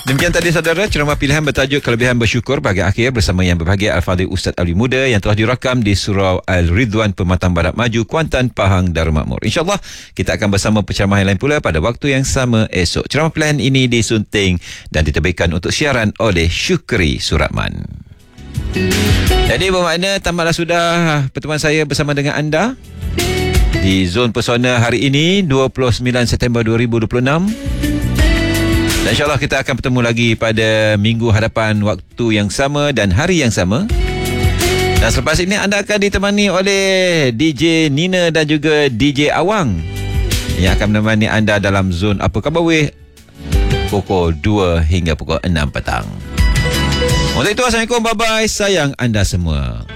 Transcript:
Demikian tadi saudara ceramah pilihan bertajuk Kelebihan Bersyukur bahagian akhir bersama yang berbahagia Al-Fadhil Ustaz Ali Muda yang telah dirakam di Surau Al-Ridwan Pematang Barat Maju, Kuantan, Pahang, Darul Makmur. InsyaAllah kita akan bersama penceramah yang lain pula pada waktu yang sama esok. Ceramah pilihan ini disunting dan diterbitkan untuk siaran oleh Syukri Suratman. Jadi bermakna tamatlah sudah pertemuan saya bersama dengan anda di Zon Pesona hari ini 29 September 2026. Dan insyaAllah kita akan bertemu lagi pada minggu hadapan waktu yang sama dan hari yang sama. Dan selepas ini anda akan ditemani oleh DJ Nina dan juga DJ Awang yang akan menemani anda dalam Zon Apa Khabar Weh pukul 2 hingga pukul 6 petang. Untuk itu, Assalamualaikum, bye-bye, sayang anda semua.